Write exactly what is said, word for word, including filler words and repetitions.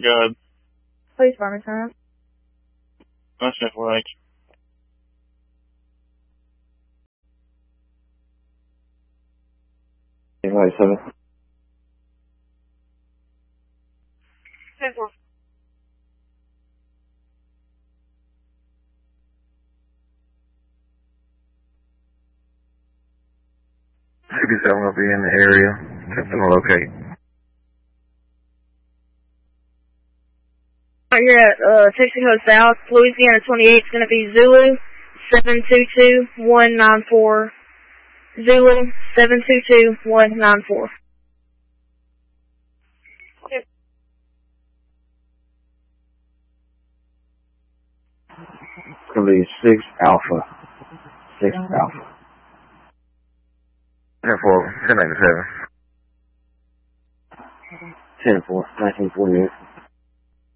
Good. Police Birmingham. That's it, right. Right, seven. ten four. sixty-seven will be in the area. Just gonna locate. Right here at uh, Texaco South, Louisiana twenty-eight. It's going to be Zulu seven two two one nine four. Zulu seven two two one nine four. It's gonna be six Alpha. Six Alpha. ten four, ten ninety-seven. ten four, nineteen forty-eight.